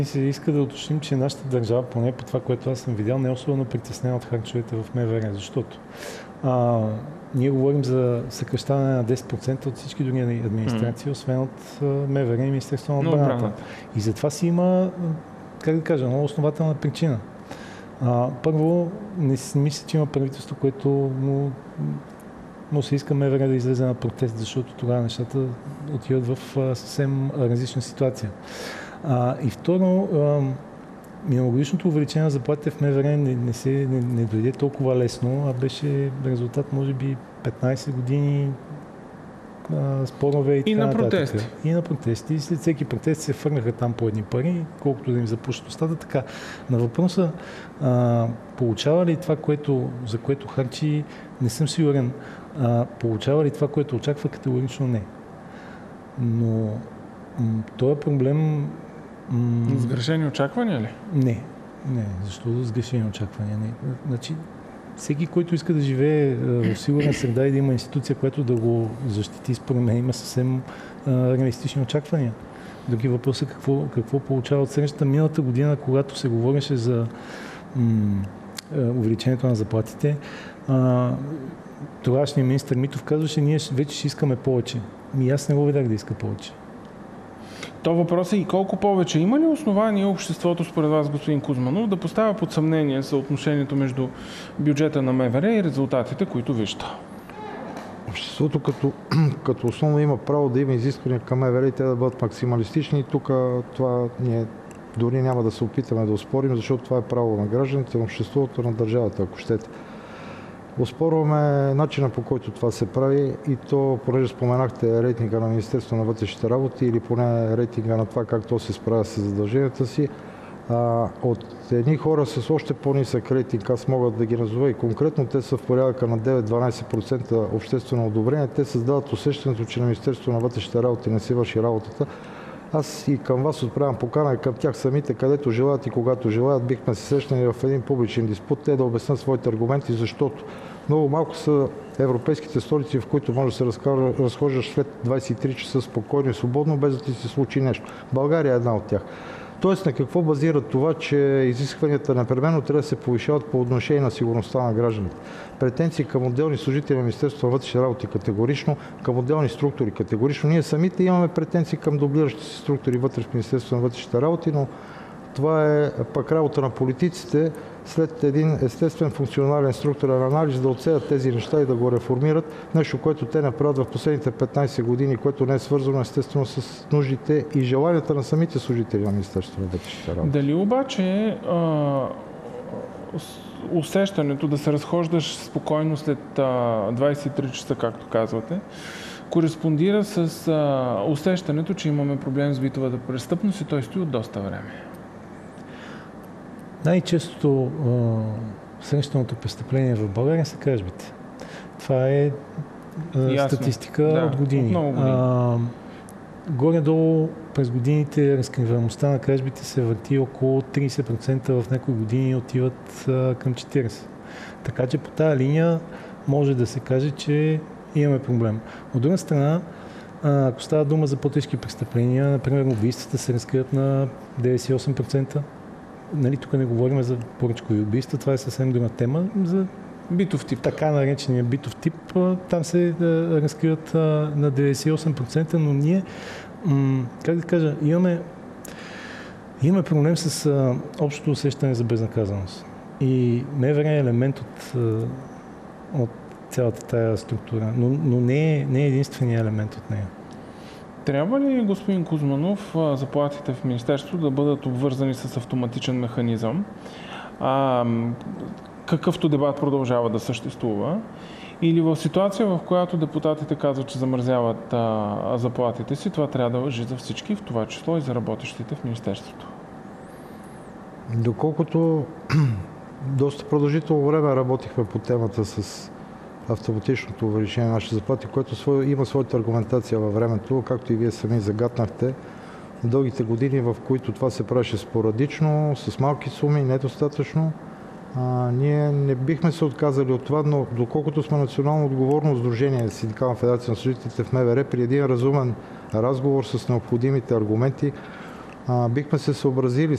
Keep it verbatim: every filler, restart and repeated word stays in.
се иска да уточним, че нашата държава, поне по това, което аз съм видял, не е особено притеснена от харчовете в МВР, защото а, ние говорим за съкращаване на десет процента от всички други администрации, mm. освен от МВР и Министерството на отбраната. No, и затова си има, как да кажа, много основателна причина. А, първо, не мисля, че има правителство, което му, му се иска МВР да излезе на протест, защото тогава нещата отиват в а, съвсем различна ситуация. А, и второ, а, миналогодишното увеличение на заплатите в МВР не, не, се, не, не дойде толкова лесно, а беше резултат, може би, петнайсет години а, спорове и, и така на протести. Нататък. И на протести. И след всеки протест се фърнаха там по едни пари, колкото да им запушат устата. Така. На въпроса, а, получава ли това, което, за което харчи, не съм сигурен. А, получава ли това, което очаква, категорично не. Но м- този проблем... М- сгрешени очаквания ли? Не. Не. Защо да сгрешени очаквания? Не. Значи, всеки, който иска да живее в сигурна среда и да има институция, която да го защити, според мен има съвсем а, реалистични очаквания. Други въпрос е какво, какво получава от срещата. Миналата година, когато се говореше за м- увеличението на заплатите, а, тогавашният министър Митов казваше, ние вече ще искаме повече. И аз не го видях да иска повече. То въпрос е и колко повече. Има ли основание обществото, според вас, господин Кузманов, да поставя под съмнение съотношението между бюджета на МВР и резултатите, които вижда? Обществото като, като основно има право да има изисквания към МВР и те да бъдат максималистични. Тук това ние дори няма да се опитаме да оспорим, защото това е право на гражданите, на обществото, на държавата, ако щете. Оспорваме начина, по който това се прави и то, понеже споменахте рейтинга на Министерството на вътрешните работи или поне рейтинга на това как то се справя с задълженията си, а, от едни хора с още по-нисък рейтинг, аз мога да ги назова и конкретно, те са в порядъка на девет-дванайсет процента обществено одобрение, те създават усещането, че на Министерството на вътрешните работи не се върши работата. Аз и към вас отправям покана и към тях самите, където желаят и когато желаят, бихме се срещнали в един публичен диспут, те да обяснят своите аргументи, защото много малко са европейските столици, в които може да се разхождаш след двайсет и три часа спокойно и свободно, без да ти се случи нещо. България е една от тях. Тоест, на какво базира това, че изискванията непременно трябва да се повишават по отношение на сигурността на гражданите? Претенции към отделни служители на Министерството на вътрешните работи категорично, към отделни структури категорично. Ние самите имаме претенции към дублиращи се структури вътре в Министерството на вътрешните работи, но това е пак работа на политиците след един естествен функционален структурен анализ да отсеят тези неща и да го реформират. Нещо, което те направят в последните петнайсет години, което не е свързано естествено с нуждите и желанията на самите служители на Министерството на вътрешните работи. Дали обаче а, усещането да се разхождаш спокойно след а, двайсет и три часа, както казвате, кореспондира с а, усещането, че имаме проблем с битовата престъпност и той стои от доста време? Най-честото срещаното престъпление в България са кражбите. Това е а, статистика да, от години. От много години. А, горе-долу през годините разкриваемостта на кражбите се върти около трийсет процента, в някои години отиват а, към четирийсет процента. Така че по тази линия може да се каже, че имаме проблем. От друга страна, а, ако става дума за по-тежки престъпления, например убийствата се разкриват на деветдесет и осем процента. Нали, тук не говорим за поръчкови убийства, това е съвсем друга тема. За битов тип. Така наречения битов тип, там се да, разкриват а, на деветдесет и осем процента, но ние, м- как да кажа, имаме, имаме проблем с а, общото усещане за безнаказаност. И МВР е елемент от, а, от цялата тая структура, но, но не, е, не е единственият елемент от нея. Трябва ли, господин Кузманов, заплатите в Министерството да бъдат обвързани с автоматичен механизъм, а, какъвто дебат продължава да съществува, или в ситуация, в която депутатите казват, че замразяват а, заплатите си, това трябва да важи за всички, в това число и за работещите в Министерството? Доколкото доста продължително време работихме по темата с автоматичното увеличение на нашите заплати, което свое, има своята аргументация във времето, както и вие сами загатнахте. Дългите години, в които това се правеше спорадично, с малки суми, недостатъчно, а, ние не бихме се отказали от това, но доколкото сме национално отговорно сдружение, Синдикална федерация на служителите в МВР, при един разумен разговор с необходимите аргументи, а, бихме се съобразили